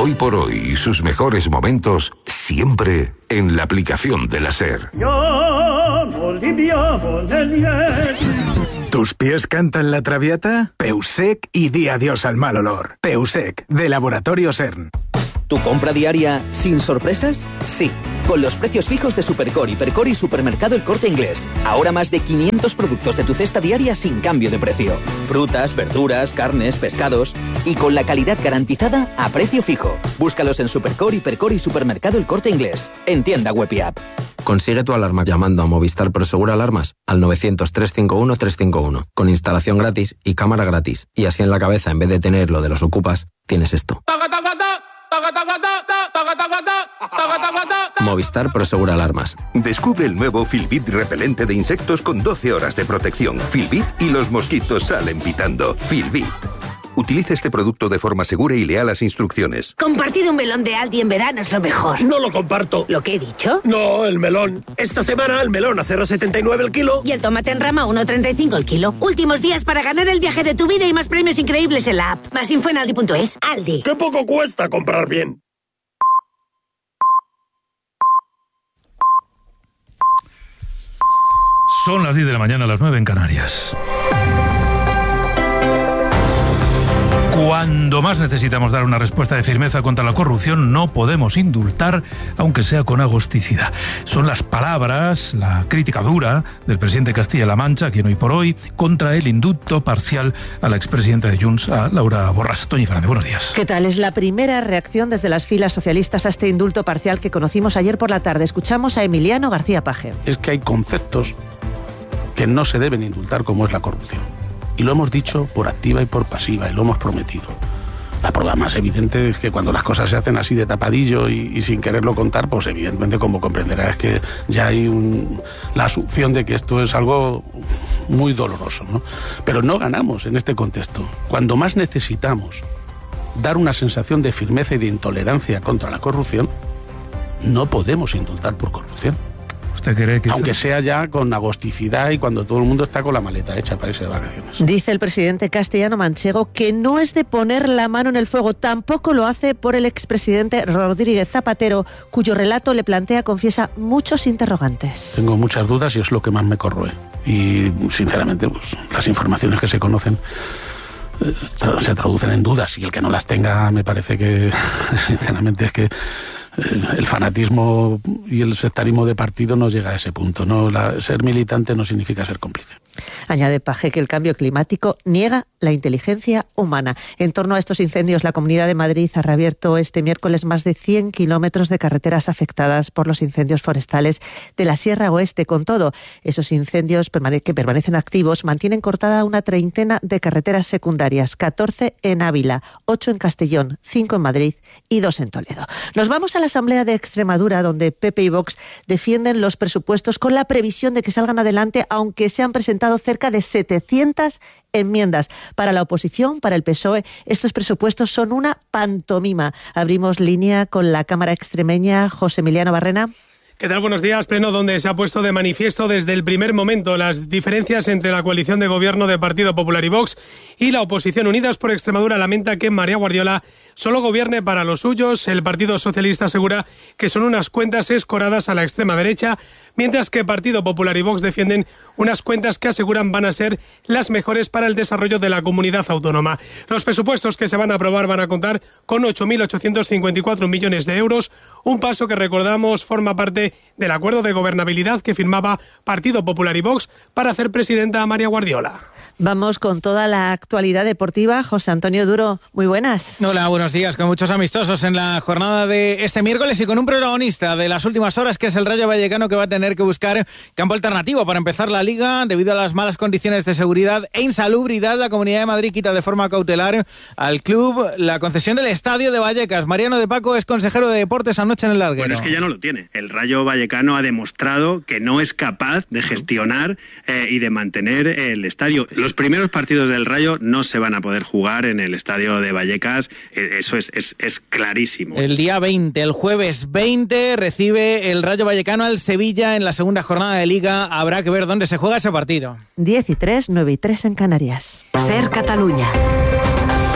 Hoy por hoy y sus mejores momentos siempre en la aplicación de la SER. ¿Tus pies cantan la Traviata? Peusec y di adiós al mal olor. Peusec, de Laboratorio CERN. ¿Tu compra diaria sin sorpresas? Sí, con los precios fijos de Supercor, Hipercor y Supermercado El Corte Inglés. Ahora más de 500 productos de tu cesta diaria sin cambio de precio. Frutas, verduras, carnes, pescados. Y con la calidad garantizada a precio fijo. Búscalos en Supercor, Hipercor y Supermercado El Corte Inglés. En tienda web y app. Consigue tu alarma llamando a Movistar Prosegur Alarmas al 900-351-351. Con instalación gratis y cámara gratis. Y así en la cabeza, en vez de tener lo de los ocupas, tienes esto. Movistar Prosegur Alarmas. Descubre el nuevo Filbit repelente de insectos con 12 horas de protección. Filbit y los mosquitos salen pitando. Filbit. Utilice este producto de forma segura y lea las instrucciones. Compartir un melón de Aldi en verano es lo mejor. No lo comparto. ¿Lo que he dicho? No, el melón. Esta semana el melón a 0,79 el kilo. Y el tomate en rama a 1,35 el kilo. Últimos días para ganar el viaje de tu vida y más premios increíbles en la app. Más info en aldi.es. Aldi. ¡Qué poco cuesta comprar bien! Son las 10 de la mañana, las 9 en Canarias. Cuando más necesitamos dar una respuesta de firmeza contra la corrupción, no podemos indultar, aunque sea con agosticidad. Son las palabras, la crítica dura del presidente de Castilla-La Mancha, quien hoy por hoy, contra el indulto parcial a la expresidenta de Junts, a Laura Borràs. Toñi Fernández, buenos días. ¿Qué tal? Es la primera reacción desde las filas socialistas a este indulto parcial que conocimos ayer por la tarde. Escuchamos a Emiliano García Paje. Es que hay conceptos que no se deben indultar, como es la corrupción. Y lo hemos dicho por activa y por pasiva, y lo hemos prometido. La prueba más evidente es que cuando las cosas se hacen así de tapadillo y sin quererlo contar, pues evidentemente, como comprenderá, es que ya hay la asunción de que esto es algo muy doloroso, ¿no? Pero no ganamos en este contexto. Cuando más necesitamos dar una sensación de firmeza y de intolerancia contra la corrupción, no podemos indultar por corrupción. ¿Usted cree que aunque sea ya con agosticidad y cuando todo el mundo está con la maleta hecha para irse de vacaciones? Dice el presidente castellano-manchego que no es de poner la mano en el fuego. Tampoco lo hace por el expresidente Rodríguez Zapatero, cuyo relato le plantea, confiesa, muchos interrogantes. Tengo muchas dudas y es lo que más me corroe. Y sinceramente, pues, las informaciones que se conocen se traducen en dudas, y el que no las tenga, me parece que sinceramente es que el fanatismo y el sectarismo de partido no llega a ese punto. Ser militante no significa ser cómplice. Añade Paje que el cambio climático niega la inteligencia humana. En torno a estos incendios, la Comunidad de Madrid ha reabierto este miércoles más de 100 kilómetros de carreteras afectadas por los incendios forestales de la Sierra Oeste. Con todo, esos incendios que permanecen activos mantienen cortada una treintena de carreteras secundarias, 14 en Ávila, 8 en Castellón, 5 en Madrid y 2 en Toledo. Nos vamos a la Asamblea de Extremadura, donde PP y Vox defienden los presupuestos con la previsión de que salgan adelante, aunque se han presentado cerca de 700 enmiendas. Para la oposición, para el PSOE, estos presupuestos son una pantomima. Abrimos línea con la Cámara extremeña. José Emiliano Barrena. ¿Qué tal? Buenos días. Pleno donde se ha puesto de manifiesto desde el primer momento las diferencias entre la coalición de gobierno de Partido Popular y Vox y la oposición. Unidas por Extremadura lamenta que María Guardiola solo gobierne para los suyos. El Partido Socialista asegura que son unas cuentas escoradas a la extrema derecha, mientras que Partido Popular y Vox defienden unas cuentas que aseguran van a ser las mejores para el desarrollo de la comunidad autónoma. Los presupuestos que se van a aprobar van a contar con 8.854 millones de euros, un paso que, recordamos, forma parte del acuerdo de gobernabilidad que firmaba Partido Popular y Vox para hacer presidenta a María Guardiola. Vamos con toda la actualidad deportiva. José Antonio Duro, muy buenas. Hola, buenos días. Con muchos amistosos en la jornada de este miércoles y con un protagonista de las últimas horas, que es el Rayo Vallecano, que va a tener que buscar campo alternativo para empezar la Liga debido a las malas condiciones de seguridad e insalubridad. La Comunidad de Madrid quita de forma cautelar al club la concesión del estadio de Vallecas. Mariano de Paco es consejero de Deportes anoche en el Larguero. Bueno, es que ya no lo tiene. El Rayo Vallecano ha demostrado que no es capaz de gestionar y de mantener el estadio. Los primeros partidos del Rayo no se van a poder jugar en el estadio de Vallecas, eso es clarísimo. El día 20, el jueves 20, recibe el Rayo Vallecano al Sevilla en la segunda jornada de Liga. Habrá que ver dónde se juega ese partido. 10 y 3, 9 y 3 en Canarias. SER Catalunya.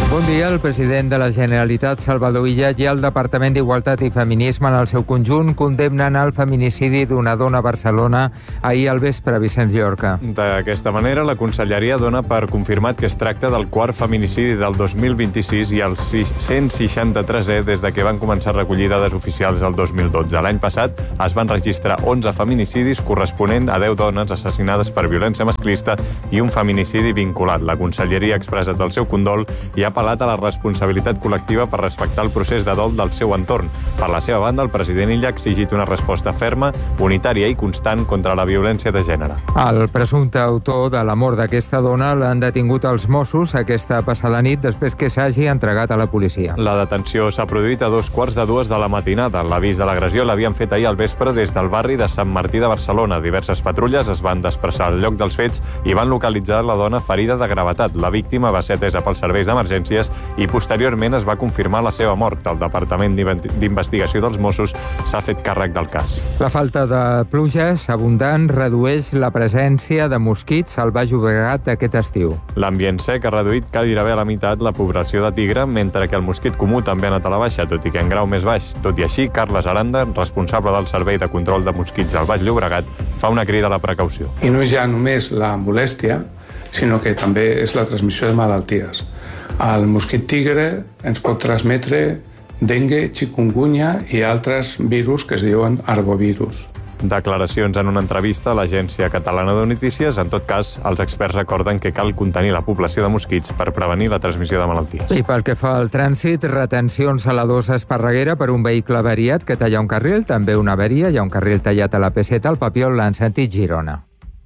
Bon dia. El president de la Generalitat, Salvador Illa, i el Departament d'Igualtat i Feminisme en el seu conjunt condemnen el feminicidi d'una dona a Barcelona ahir al vespre a Vicenç Llorca. D'aquesta manera, la Conselleria dona per confirmat que es tracta del quart feminicidi del 2026 i el 163è des de que van començar a recollir dades oficials el 2012. L'any passat es van registrar 11 feminicidis corresponent a 10 dones assassinades per violència masclista i un feminicidi vinculat. La Conselleria ha expressat el seu condol i ha apel·lat a la responsabilitat col·lectiva per respectar el procés de dol del seu entorn. Per la seva banda, el president Illa ha exigit una resposta ferma, unitària i constant contra la violència de gènere. El presumpte autor de la mort d'aquesta dona l'han detingut els Mossos aquesta passada nit després que s'hagi entregat a la policia. La detenció s'ha produït a 2:45 de la matinada. L'avís de l'agressió l'havien fet ahir al vespre des del barri de Sant Martí de Barcelona. Diverses patrulles es van desplaçar al lloc dels fets i van localitzar la dona ferida de gravetat. La víctima va ser atesa pels serveis d'emergència i posteriorment es va confirmar la seva mort. El Departament d'Investigació dels Mossos s'ha fet càrrec del cas. La falta de pluges abundant redueix la presència de mosquits al Baix Llobregat aquest estiu. L'ambient sec ha reduït gairebé a la meitat la població de tigre, mentre que el mosquit comú també ha anat a la baixa, tot i que en grau més baix. Tot i així, Carles Aranda, responsable del Servei de Control de Mosquits al Baix Llobregat, fa una crida a la precaució. I no és ja només la molèstia, sinó que també és la transmissió de malalties. El mosquit tigre ens pot transmetre dengue, chikungunya i altres virus que es diuen arbovirus. Declaracions en una entrevista a l'Agència Catalana de Notícies. En tot cas, els experts recorden que cal contenir la població de mosquits per prevenir la transmissió de malalties. I pel que fa al trànsit, retencions a la 2 a Esparreguera per un vehicle avariat que talla un carril, també una avaria, hi ha un carril tallat a la P7 al Papiol en sentit Girona.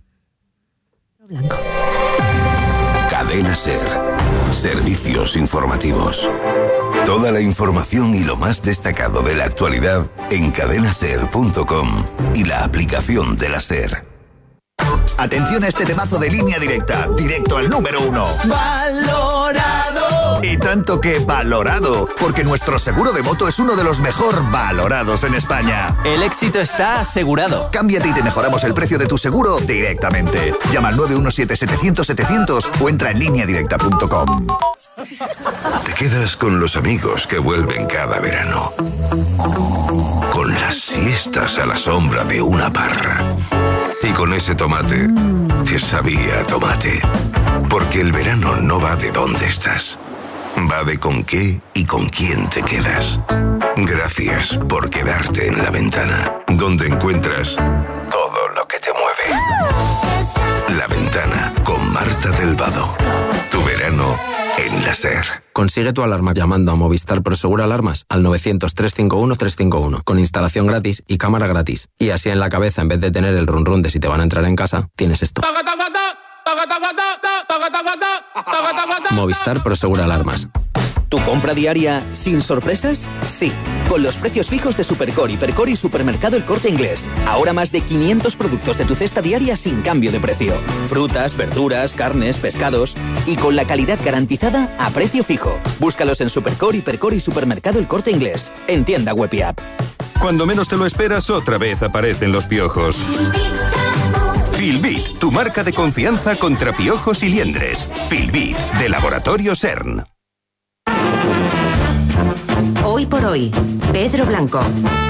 Cadena SER. Servicios informativos. Toda la información y lo más destacado de la actualidad en cadenaser.com y la aplicación de la SER. Atención a este temazo de Línea Directa, directo al número 1. ¡Valorado! Y tanto que valorado, porque nuestro seguro de moto es uno de los mejor valorados en España. El éxito está asegurado. Cámbiate y te mejoramos el precio de tu seguro directamente. Llama al 917-700-700 o entra en lineadirecta.com. Te quedas con los amigos que vuelven cada verano. Con las siestas a la sombra de una parra. Y con ese tomate que sabía a tomate. Porque el verano no va de dónde estás. Va de con qué y con quién te quedas. Gracias por quedarte en La Ventana, donde encuentras todo lo que te mueve. La Ventana, con Marta del Vado. Tu verano en la SER. Consigue tu alarma llamando a Movistar Prosegur Alarmas al 900-351-351 con instalación gratis y cámara gratis. Y así en la cabeza, en vez de tener el run run de si te van a entrar en casa, tienes esto. Movistar Prosegur Alarmas. ¿Tu compra diaria sin sorpresas? Sí, con los precios fijos de Supercor, Hipercor y Supermercado El Corte Inglés. Ahora más de 500 productos de tu cesta diaria sin cambio de precio. Frutas, verduras, carnes, pescados y con la calidad garantizada a precio fijo. Búscalos en Supercor, Hipercor y Supermercado El Corte Inglés. En tienda web y app. Cuando menos te lo esperas, otra vez aparecen los piojos. Filbit, tu marca de confianza contra piojos y liendres. Filbit, de Laboratorio CERN. Hoy por hoy, Pedro Blanco.